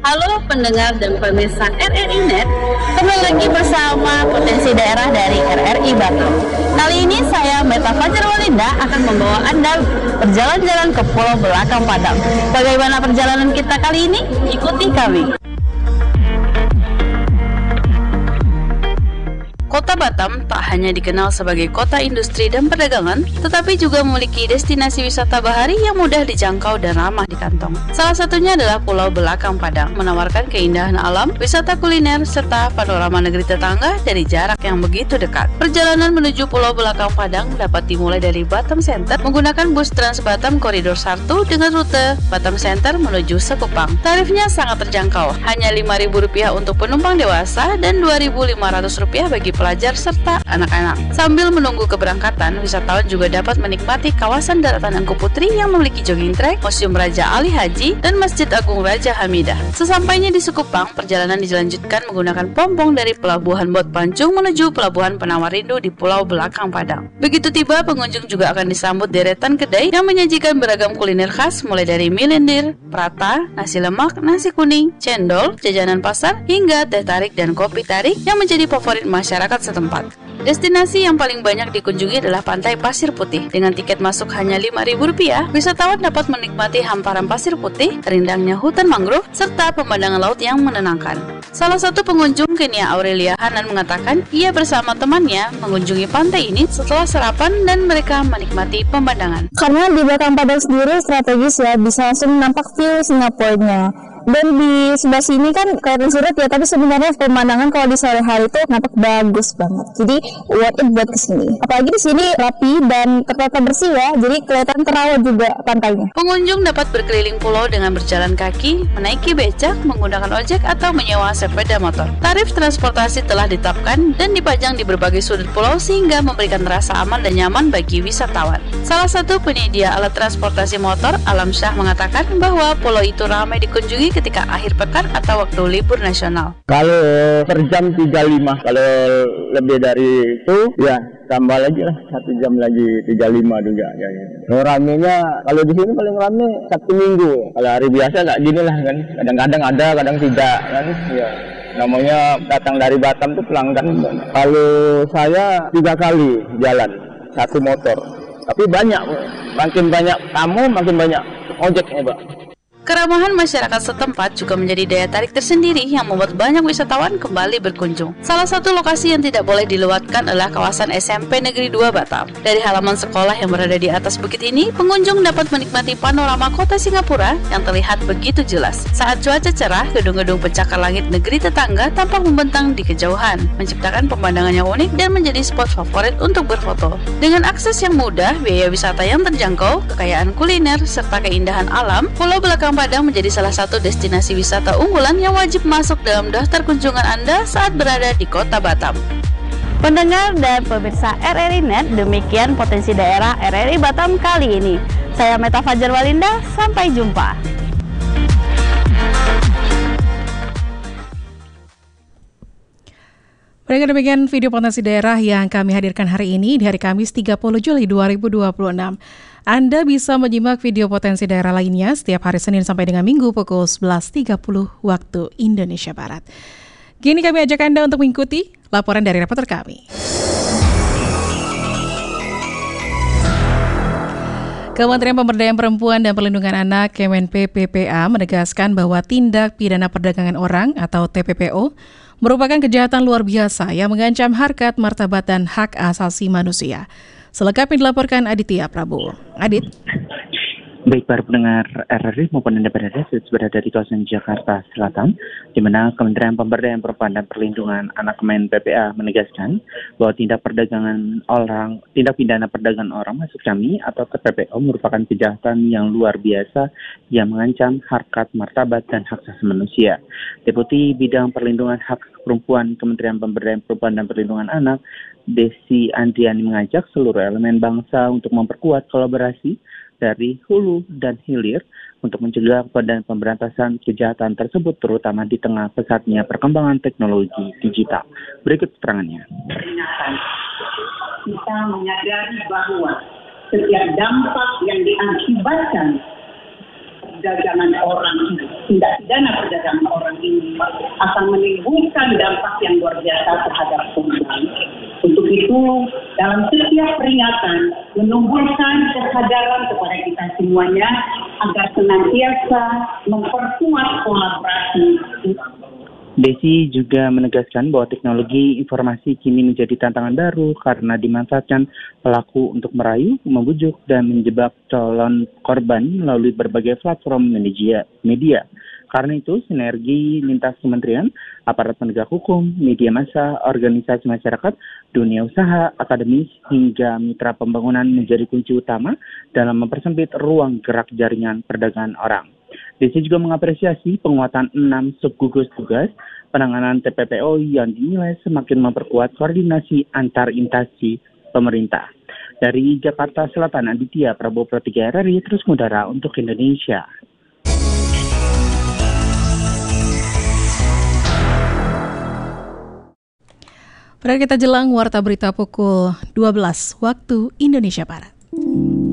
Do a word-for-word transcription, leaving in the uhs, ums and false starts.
Halo pendengar dan pemirsa R R I Net, kembali lagi bersama Potensi Daerah dari R R I Batam. Kali ini saya, Meta Fajar Walinda, akan membawa Anda berjalan-jalan ke Pulau Belakang Padang. Bagaimana perjalanan kita kali ini? Ikuti kami. Kota Batam tak hanya dikenal sebagai kota industri dan perdagangan, tetapi juga memiliki destinasi wisata bahari yang mudah dijangkau dan ramah di kantong. Salah satunya adalah Pulau Belakang Padang, menawarkan keindahan alam, wisata kuliner, serta panorama negeri tetangga dari jarak yang begitu dekat. Perjalanan menuju Pulau Belakang Padang dapat dimulai dari Batam Center menggunakan bus Trans Batam Koridor satu dengan rute Batam Center menuju Sekupang. Tarifnya sangat terjangkau, hanya lima ribu rupiah untuk penumpang dewasa dan dua ribu lima ratus rupiah bagi pelajar serta anak-anak. Sambil menunggu keberangkatan, wisatawan juga dapat menikmati kawasan daratan Engku Putri yang memiliki jogging track, Museum Raja Ali Haji, dan Masjid Agung Raja Hamidah. Sesampainya di Sekupang, perjalanan dilanjutkan menggunakan pompong dari Pelabuhan Bot Pancung menuju Pelabuhan Penawar Rindu di Pulau Belakang Padang. Begitu tiba, pengunjung juga akan disambut deretan kedai yang menyajikan beragam kuliner khas mulai dari mie lendir, prata, nasi lemak, nasi kuning, cendol, jajanan pasar, hingga teh tarik dan kopi tarik yang menjadi favorit masyarakat setempat. Destinasi yang paling banyak dikunjungi adalah Pantai Pasir Putih. Dengan tiket masuk hanya lima ribu rupiah, wisatawan dapat menikmati hamparan pasir putih, rindangnya hutan mangrove, serta pemandangan laut yang menenangkan. Salah satu pengunjung, Kenia Aurelia Hanan, mengatakan ia bersama temannya mengunjungi pantai ini setelah sarapan dan mereka menikmati pemandangan. Karena di Belakang Padang sendiri strategis ya, bisa langsung nampak view Singapura-nya. Dan di sebelah sini kan kelihatan surut ya, tapi sebenarnya pemandangan kalau di sore hari itu nampak bagus banget. Jadi worth it buat kesini. Apalagi di sini rapi dan tertata bersih ya, jadi kelihatan terawat juga pantainya. Pengunjung dapat berkeliling pulau dengan berjalan kaki, menaiki becak, menggunakan ojek atau menyewa sepeda motor. Tarif transportasi telah ditetapkan dan dipajang di berbagai sudut pulau sehingga memberikan rasa aman dan nyaman bagi wisatawan. Salah satu penyedia alat transportasi motor, Alam Syah, mengatakan bahwa pulau itu ramai dikunjungi ketika akhir pekan atau waktu libur nasional. Kalau per jam tiga puluh lima, kalau lebih dari itu ya tambah lagi lah satu jam lagi tiga puluh lima juga ya. Kalau ramenya kalau di sini paling rame Sabtu Minggu. Kalau hari biasa nggak gini lah kan. Kadang-kadang ada, kadang tidak kan. Ya. Namanya datang dari Batam tuh pelanggan. Kalau saya tiga kali jalan satu motor. Tapi banyak, makin banyak tamu makin banyak ojeknya, Pak. Keramahan masyarakat setempat juga menjadi daya tarik tersendiri yang membuat banyak wisatawan kembali berkunjung. Salah satu lokasi yang tidak boleh dilewatkan adalah kawasan S M P Negeri dua Batam. Dari halaman sekolah yang berada di atas bukit ini, pengunjung dapat menikmati panorama kota Singapura yang terlihat begitu jelas. Saat cuaca cerah, gedung-gedung pencakar langit negeri tetangga tampak membentang di kejauhan, menciptakan pemandangan yang unik dan menjadi spot favorit untuk berfoto. Dengan akses yang mudah, biaya wisata yang terjangkau, kekayaan kuliner, serta keindahan alam, Pulau Belakang Padang menjadi salah satu destinasi wisata unggulan yang wajib masuk dalam daftar kunjungan Anda saat berada di Kota Batam. Pendengar dan pemirsa R R I Net, demikian Potensi Daerah R R I Batam kali ini. Saya Meta Fajar Walinda, sampai jumpa. Baiklah, demikian video Potensi Daerah yang kami hadirkan hari ini di hari Kamis tiga puluh Juli dua ribu dua puluh enam. Anda bisa menyimak video Potensi Daerah lainnya setiap hari Senin sampai dengan Minggu pukul sebelas tiga puluh waktu Indonesia Barat. Kini kami ajak Anda untuk mengikuti laporan dari reporter kami. Kementerian Pemberdayaan Perempuan dan Perlindungan Anak Kemen P P P A menegaskan bahwa tindak pidana perdagangan orang atau T P P O merupakan kejahatan luar biasa yang mengancam harkat, martabat, dan hak asasi manusia. Selengkapnya dilaporkan Aditya Prabowo. Adit. Baik para pendengar R R I maupun Anda berada berada di kawasan Jakarta Selatan, di mana Kementerian Pemberdayaan Perempuan dan Perlindungan Anak Kemen P P A menegaskan bahwa tindak perdagangan orang, tindak pidana perdagangan orang maksud kami atau T P P O merupakan kejahatan yang luar biasa yang mengancam harkat, martabat, dan hak asasi manusia. Deputi Bidang Perlindungan Hak Perempuan Kementerian Pemberdayaan Perempuan dan Perlindungan Anak, Desi Andriani, mengajak seluruh elemen bangsa untuk memperkuat kolaborasi dari hulu dan hilir untuk mencegah dan pemberantasan kejahatan tersebut, terutama di tengah pesatnya perkembangan teknologi digital. Berikut keterangannya. Kita menyadari bahwa setiap dampak yang diakibatkan perdagangan orang, tindak pidana perdagangan orang akan menimbulkan dampak yang luar biasa terhadap korban. Untuk itu, dalam setiap peringatan, menumbuhkan kesadaran kepada kita semuanya agar senantiasa memperkuat kolaborasi. Desi juga menegaskan bahwa teknologi informasi kini menjadi tantangan baru karena dimanfaatkan pelaku untuk merayu, membujuk, dan menjebak calon korban melalui berbagai platform media. media. Karena itu, sinergi lintas kementerian, aparat penegak hukum, media massa, organisasi masyarakat, dunia usaha, akademis, hingga mitra pembangunan menjadi kunci utama dalam mempersempit ruang gerak jaringan perdagangan orang. Desi juga mengapresiasi penguatan enam subgugus tugas penanganan T P P O yang dinilai semakin memperkuat koordinasi antar instansi pemerintah. Dari Jakarta Selatan, Aditya Prabowo Pro tiga R R I terus mengudara untuk Indonesia. Pada kita jelang warta berita pukul dua belas waktu Indonesia Barat.